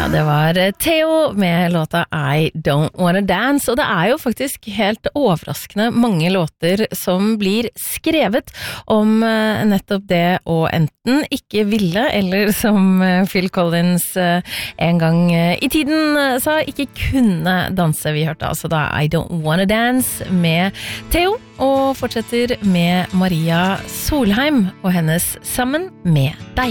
det var Theo med låta I Don't Wanna Dance, og det jo faktisk helt overraskende mange låter som blir skrevet om nettopp det å enten ikke ville, eller som Phil Collins en gang i tiden sa, ikke kunne danse. Vi hørte altså da I Don't Wanna Dance med Theo, og fortsetter med Maria Solheim og hennes Sammen med deg.